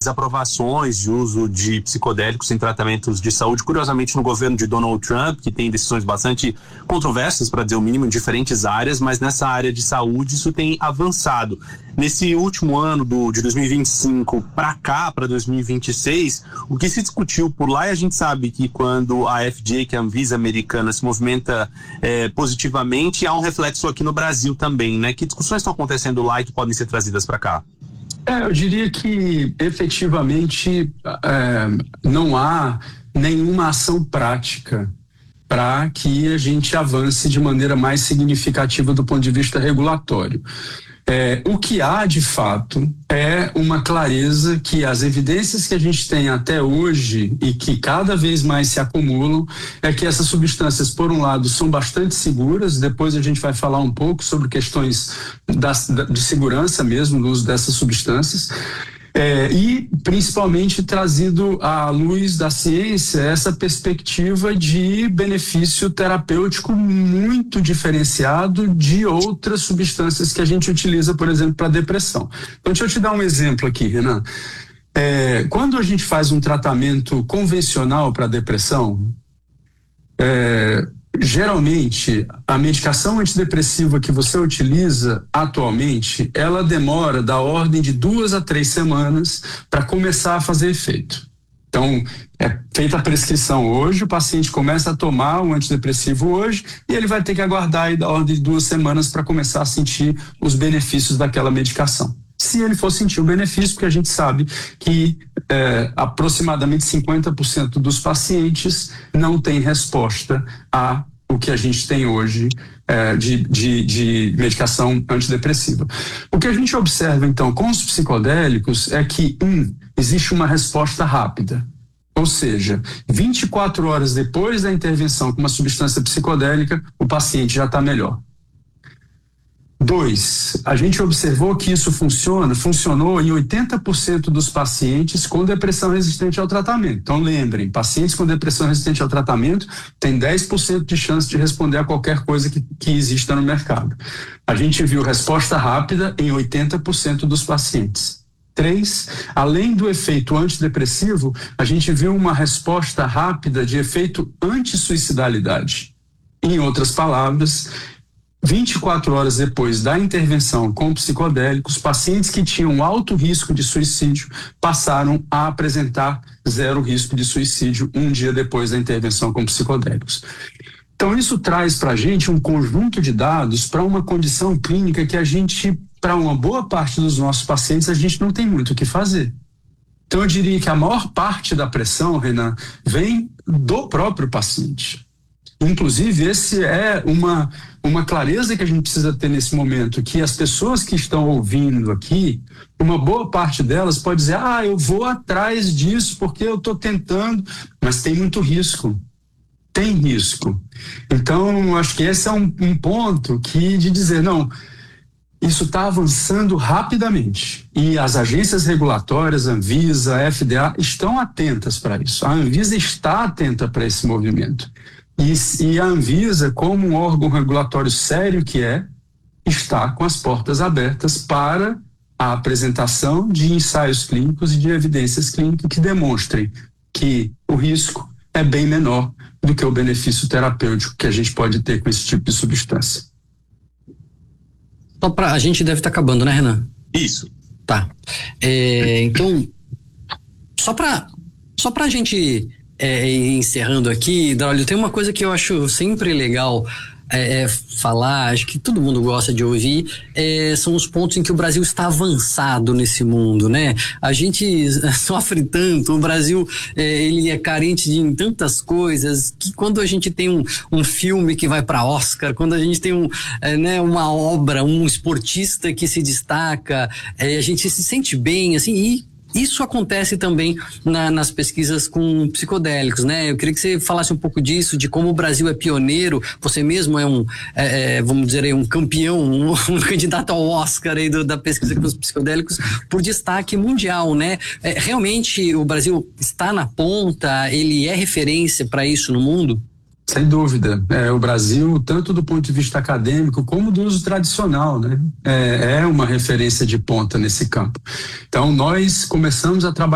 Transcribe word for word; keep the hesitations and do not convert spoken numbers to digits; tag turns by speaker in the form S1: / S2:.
S1: desaprovações de uso de psicodélicos em tratamentos de saúde, curiosamente no governo de Donald Trump, que tem decisões bastante controversas, para dizer o mínimo, em diferentes áreas, mas nessa área de saúde isso tem avançado. Nesse último ano do, de dois mil e vinte e cinco para cá, para dois mil e vinte e seis, o que se discutiu por lá, e a gente sabe que quando a F D A, que é a Anvisa americana, se movimenta é, positivamente, há um reflexo aqui no Brasil também, né? Que discussões estão acontecendo lá e que podem ser trazidas para cá?
S2: É, eu diria que efetivamente é, não há nenhuma ação prática para que a gente avance de maneira mais significativa do ponto de vista regulatório. É, o que há, de fato, é uma clareza que as evidências que a gente tem até hoje e que cada vez mais se acumulam é que essas substâncias, por um lado, são bastante seguras. Depois a gente vai falar um pouco sobre questões da, de segurança mesmo no uso dessas substâncias. É, e principalmente trazido à luz da ciência essa perspectiva de benefício terapêutico muito diferenciado de outras substâncias que a gente utiliza, por exemplo, para depressão. Então, deixa eu te dar um exemplo aqui, Renan. É, quando a gente faz um tratamento convencional para depressão, é, geralmente, a medicação antidepressiva que você utiliza atualmente, ela demora da ordem de duas a três semanas para começar a fazer efeito. Então, é feita a prescrição hoje, o paciente começa a tomar o antidepressivo hoje e ele vai ter que aguardar aí da ordem de duas semanas para começar a sentir os benefícios daquela medicação. Se ele for sentir o benefício, porque a gente sabe que é, aproximadamente cinquenta por cento dos pacientes não tem resposta a o que a gente tem hoje é, de, de, de medicação antidepressiva. O que a gente observa, então, com os psicodélicos é que, um, existe uma resposta rápida. Ou seja, vinte e quatro horas depois da intervenção com uma substância psicodélica, o paciente já está melhor. Dois, a gente observou que isso funciona, funcionou em oitenta por cento dos pacientes com depressão resistente ao tratamento. Então lembrem, pacientes com depressão resistente ao tratamento têm dez por cento de chance de responder a qualquer coisa que, que exista no mercado. A gente viu resposta rápida em oitenta por cento dos pacientes. Três, além do efeito antidepressivo, a gente viu uma resposta rápida de efeito anti-suicidalidade. Em outras palavras, vinte e quatro horas depois da intervenção com psicodélicos, pacientes que tinham alto risco de suicídio passaram a apresentar zero risco de suicídio um dia depois da intervenção com psicodélicos. Então, isso traz para a gente um conjunto de dados para uma condição clínica que a gente, para uma boa parte dos nossos pacientes, a gente não tem muito o que fazer. Então, eu diria que a maior parte da pressão, Renan, vem do próprio paciente. Inclusive, esse é uma, uma clareza que a gente precisa ter nesse momento, que as pessoas que estão ouvindo aqui, uma boa parte delas pode dizer, ah, eu vou atrás disso porque eu estou tentando, mas tem muito risco. Tem risco. Então, acho que esse é um, um ponto que de dizer, não, isso está avançando rapidamente e as agências regulatórias, Anvisa, F D A, estão atentas para isso. A Anvisa está atenta para esse movimento. E, e a Anvisa, como um órgão regulatório sério que é, está com as portas abertas para a apresentação de ensaios clínicos e de evidências clínicas que demonstrem que o risco é bem menor do que o benefício terapêutico que a gente pode ter com esse tipo de substância.
S3: Só pra, a gente deve estar tá acabando, né, Renan?
S1: Isso.
S3: Tá. É, então, só para só pra gente é, ir encerrando aqui, Draulio, tem uma coisa que eu acho sempre legal é, é, falar, acho que todo mundo gosta de ouvir, é, são os pontos em que o Brasil está avançado nesse mundo, né? A gente sofre tanto, o Brasil é, ele é carente de em tantas coisas, que quando a gente tem um, um filme que vai para Oscar, quando a gente tem um, é, né, uma obra, um esportista que se destaca, é, a gente se sente bem, assim, e isso acontece também na, nas pesquisas com psicodélicos, né? Eu queria que você falasse um pouco disso, de como o Brasil é pioneiro. Você mesmo é um, é, vamos dizer aí, um campeão, um, um candidato ao Oscar aí do, da pesquisa com os psicodélicos por destaque mundial, né? É, realmente o Brasil está na ponta, ele é referência para isso no mundo?
S2: Sem dúvida. É, o Brasil, tanto do ponto de vista acadêmico como do uso tradicional, né? É, é uma referência de ponta nesse campo. Então, nós começamos a trabalhar